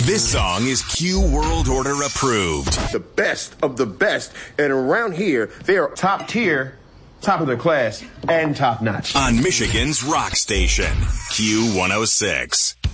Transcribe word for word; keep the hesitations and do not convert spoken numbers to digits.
This song is Q World Order approved. The best of the best. And around here, they are top tier, top of their class, and top notch. On Michigan's rock station, Q one oh six.